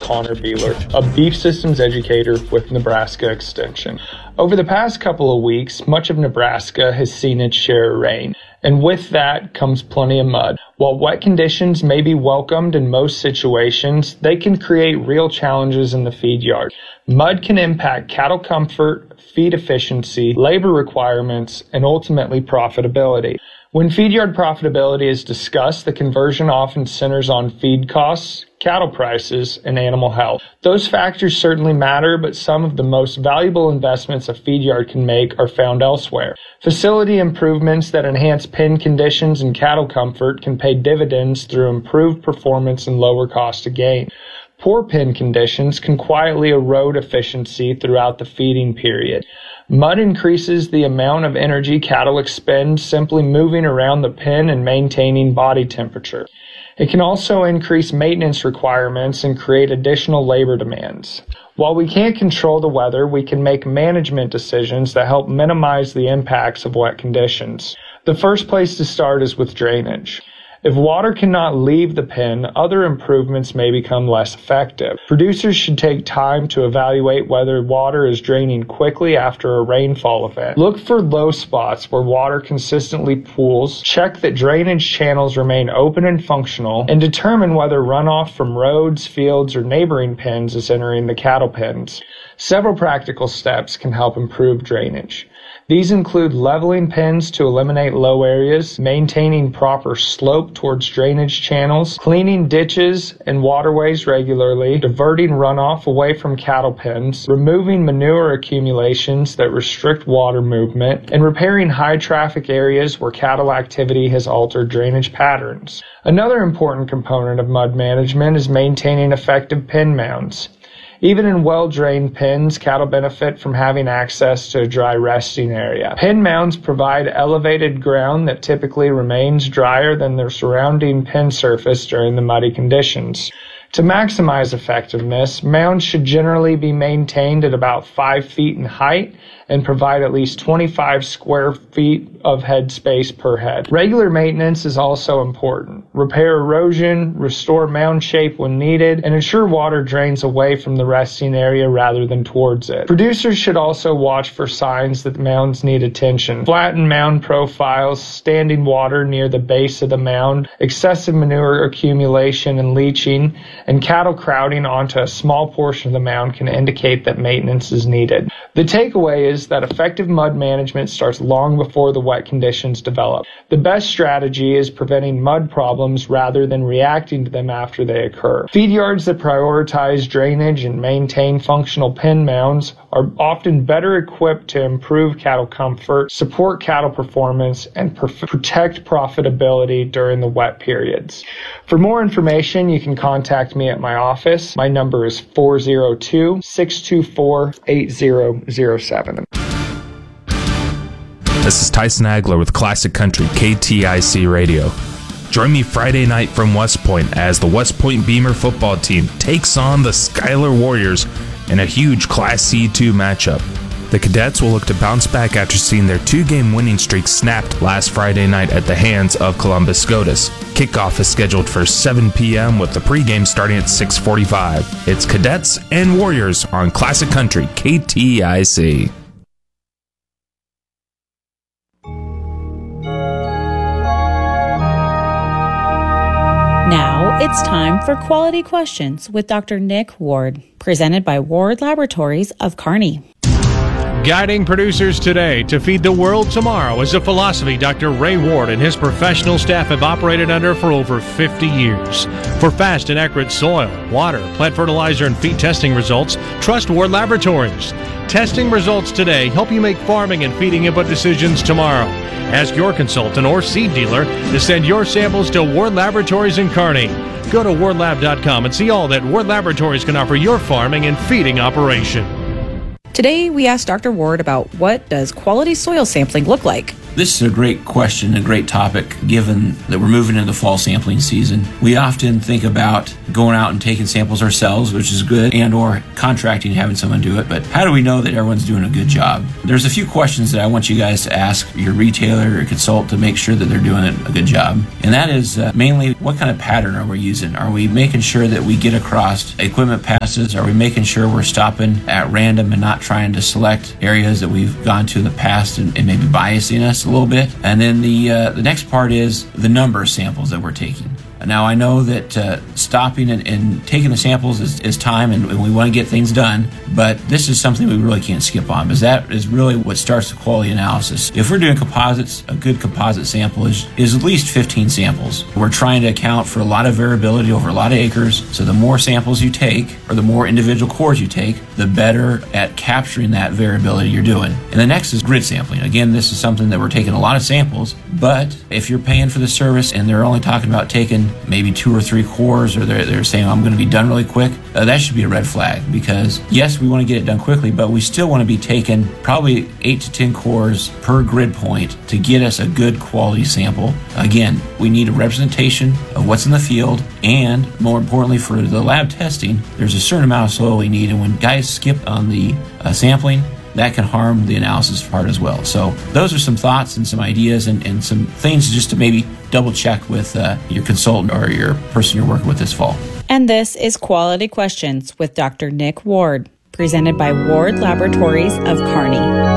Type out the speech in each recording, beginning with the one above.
Connor Beeler, a beef systems educator with Nebraska Extension. Over the past couple of weeks, much of Nebraska has seen its share of rain, and with that comes plenty of mud. While wet conditions may be welcomed in most situations, they can create real challenges in the feed yard. Mud can impact cattle comfort, feed efficiency, labor requirements, and ultimately profitability. When feed yard profitability is discussed, the conversion often centers on feed costs, cattle prices, and animal health. Those factors certainly matter, but some of the most valuable investments a feed yard can make are found elsewhere. Facility improvements that enhance pen conditions and cattle comfort can pay dividends through improved performance and lower cost of gain. Poor pen conditions can quietly erode efficiency throughout the feeding period. Mud increases the amount of energy cattle expend simply moving around the pen and maintaining body temperature. It can also increase maintenance requirements and create additional labor demands. While we can't control the weather, we can make management decisions that help minimize the impacts of wet conditions. The first place to start is with drainage. If water cannot leave the pen, other improvements may become less effective. Producers should take time to evaluate whether water is draining quickly after a rainfall event. Look for low spots where water consistently pools, check that drainage channels remain open and functional, and determine whether runoff from roads, fields, or neighboring pens is entering the cattle pens. Several practical steps can help improve drainage. These include leveling pens to eliminate low areas, maintaining proper slope towards drainage channels, cleaning ditches and waterways regularly, diverting runoff away from cattle pens, removing manure accumulations that restrict water movement, and repairing high traffic areas where cattle activity has altered drainage patterns. Another important component of mud management is maintaining effective pen mounds. Even in well-drained pens, cattle benefit from having access to a dry resting area. Pen mounds provide elevated ground that typically remains drier than the surrounding pen surface during the muddy conditions. To maximize effectiveness, mounds should generally be maintained at about 5 feet in height and provide at least 25 square feet of head space per head. Regular maintenance is also important. Repair erosion, restore mound shape when needed, and ensure water drains away from the resting area rather than towards it. Producers should also watch for signs that mounds need attention. Flattened mound profiles, standing water near the base of the mound, excessive manure accumulation and leaching, and cattle crowding onto a small portion of the mound can indicate that maintenance is needed. The takeaway is that effective mud management starts long before the wet conditions develop. The best strategy is preventing mud problems rather than reacting to them after they occur. Feed yards that prioritize drainage and maintain functional pen mounds are often better equipped to improve cattle comfort, support cattle performance, and protect profitability during the wet periods. For more information, you can contact me at my office. My number is 402-624-8007. This is Tyson Agler with Classic Country, KTIC Radio. Join me Friday night from West Point as the West Point Beamer football team takes on the Schuyler Warriors in a huge Class C2 matchup. The Cadets will look to bounce back after seeing their 2-game winning streak snapped last Friday night at the hands of Columbus SCOTUS. Kickoff is scheduled for 7 p.m. with the pregame starting at 6:45. It's Cadets and Warriors on Classic Country, KTIC. Now it's time for Quality Questions with Dr. Nick Ward, presented by Ward Laboratories of Kearney. Guiding producers today to feed the world tomorrow is a philosophy Dr. Ray Ward and his professional staff have operated under for over 50 years. For fast and accurate soil, water, plant fertilizer, and feed testing results, trust Ward Laboratories. Testing results today help you make farming and feeding input decisions tomorrow. Ask your consultant or seed dealer to send your samples to Ward Laboratories in Kearney. Go to wardlab.com and see all that Ward Laboratories can offer your farming and feeding operation. Today, we asked Dr. Ward about what does quality soil sampling look like. This is a great question, a great topic, given that we're moving into the fall sampling season. We often think about going out and taking samples ourselves, which is good, and or contracting, having someone do it. But how do we know that everyone's doing a good job? There's a few questions that I want you guys to ask your retailer or consultant to make sure that they're doing a good job. And that is mainly, what kind of pattern are we using? Are we making sure that we get across equipment passes? Are we making sure we're stopping at random and not trying to select areas that we've gone to in the past and maybe biasing us a little bit? And then the next part is the number of samples that we're taking. Now, I know that stopping and taking the samples is time, and we want to get things done, but this is something we really can't skip on, because that is really what starts the quality analysis. If we're doing composites, a good composite sample is at least 15 samples. We're trying to account for a lot of variability over a lot of acres, so the more samples you take, or the more individual cores you take, the better at capturing that variability you're doing. And the next is grid sampling. Again, this is something that we're taking a lot of samples, but if you're paying for the service and they're only talking about taking maybe 2 or 3 cores, or they're saying, I'm going to be done really quick, that should be a red flag, because yes, we want to get it done quickly, but we still want to be taking probably 8 to 10 cores per grid point to get us a good quality sample. Again, we need a representation of what's in the field, and more importantly for the lab testing, there's a certain amount of soil we need, and when guys skip on the sampling, that can harm the analysis part as well. So those are some thoughts and some ideas and some things just to maybe double check with your consultant or your person you're working with this fall. And this is Quality Questions with Dr. Nick Ward, presented by Ward Laboratories of Kearney.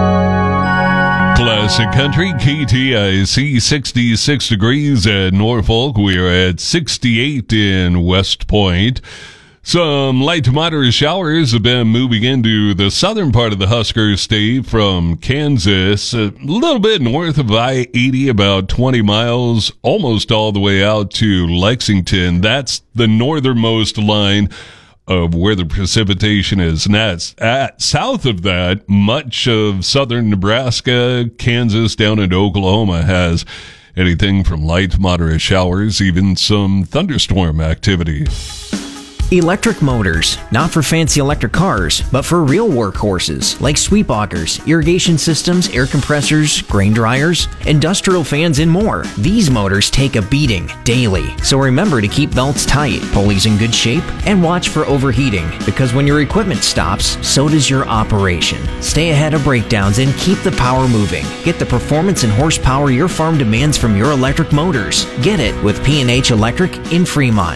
Classic Country, KTIC, 66 degrees at Norfolk. We are at 68 in West Point. Some light to moderate showers have been moving into the southern part of the Husker State from Kansas, a little bit north of I-80, about 20 miles, almost all the way out to Lexington. That's the northernmost line of where the precipitation is. And that's south of that, much of southern Nebraska, Kansas, down into Oklahoma has anything from light to moderate showers, even some thunderstorm activity. Electric motors, not for fancy electric cars, but for real workhorses like sweep augers, irrigation systems, air compressors, grain dryers, industrial fans, and more. These motors take a beating daily, so remember to keep belts tight, pulleys in good shape, and watch for overheating, because when your equipment stops, so does your operation. Stay ahead of breakdowns and keep the power moving. Get the performance and horsepower your farm demands from your electric motors. Get it with P&H Electric in Fremont.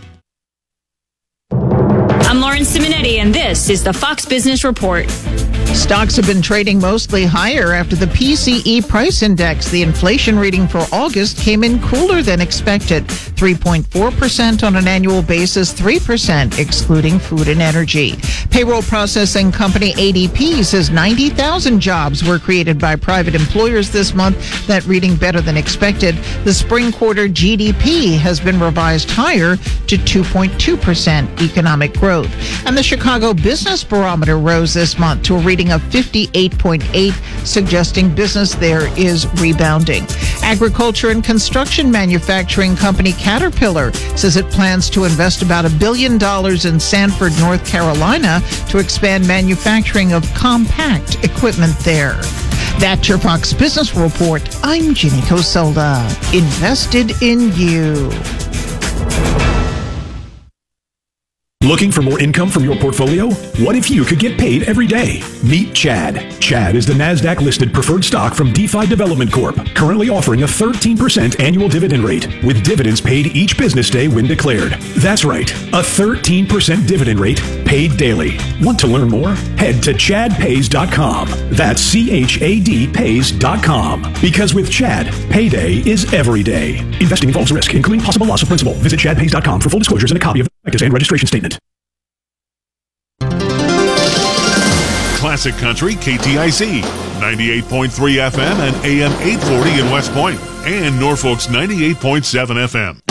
I'm Lauren Simonetti, and this is the Fox Business Report. Stocks have been trading mostly higher after the PCE price index. The inflation reading for August came in cooler than expected, 3.4% on an annual basis, 3% excluding food and energy. Payroll processing company ADP says 90,000 jobs were created by private employers this month, that reading better than expected. The spring quarter GDP has been revised higher to 2.2% economic growth. And the Chicago Business Barometer rose this month to a reading of 58.8, suggesting business there is rebounding. Agriculture and construction manufacturing company Caterpillar says it plans to invest about $1 billion in Sanford, North Carolina to expand manufacturing of compact equipment there. That's your Fox Business Report. I'm Ginny Coselda. Invested in you. Looking for more income from your portfolio? What if you could get paid every day? Meet Chad. Chad is the NASDAQ-listed preferred stock from DeFi Development Corp., currently offering a 13% annual dividend rate, with dividends paid each business day when declared. That's right, a 13% dividend rate paid daily. Want to learn more? Head to chadpays.com. That's CHAD-Pays.com. Because with Chad, payday is every day. Investing involves risk, including possible loss of principal. Visit chadpays.com for full disclosures and a copy of the prospectus and registration statement. Classic Country, KTIC, 98.3 FM and AM 840 in West Point, and Norfolk's 98.7 FM.